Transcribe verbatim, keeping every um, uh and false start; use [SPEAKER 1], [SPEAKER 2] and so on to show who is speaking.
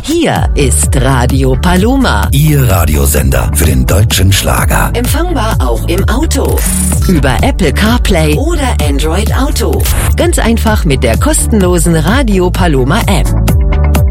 [SPEAKER 1] Hier ist Radio Paloma.
[SPEAKER 2] Ihr Radiosender für den deutschen Schlager.
[SPEAKER 1] Empfangbar auch im Auto. Über Apple CarPlay oder Android Auto. Ganz einfach mit der kostenlosen Radio Paloma App.